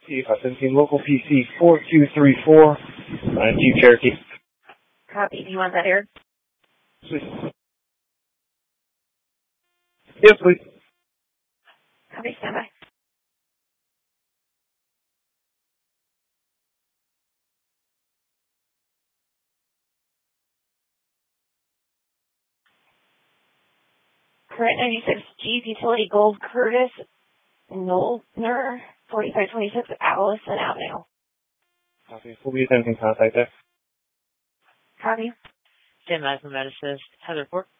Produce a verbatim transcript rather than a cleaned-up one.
P, five seventeen local P C four two three four, nine Jeep Cherokee. Copy. Do you want that here? Please. Yes, please. Copy. Stand by. Current ninety-six Jeep Utility Gold Curtis Knowlner, forty-five twenty-six Allison Avenue. Copy. We'll be attempting contact there. Copy. Stand by for Med Assist. Heather Port.